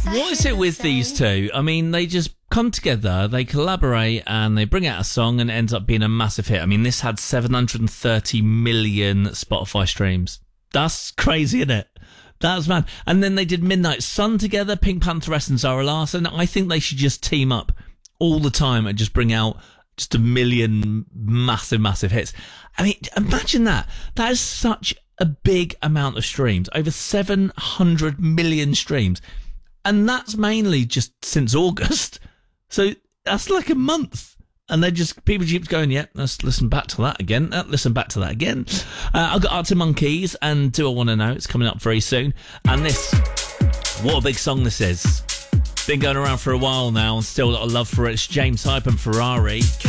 What is it with these two? I mean, they just come together, they collaborate, and they bring out a song, and it ends up being a massive hit. I mean, this had 730 million Spotify streams. That's crazy, isn't it? That's mad. And then they did Midnight Sun together, Pink Pantheress and Zara Larsson. I think they should just team up all the time and just bring out just a million massive hits. I mean, imagine that. That is such a big amount of streams. Over 700 million streams. And that's mainly just since August. So that's like a month. And they just, people keep going, yeah, let's listen back to that again. Listen back to that again. I've got Arctic Monkeys and Do I Want to Know? It's coming up very soon. And this, what a big song this is. Been going around for a while now and still got a love for it. It's James Hype and Ferrari.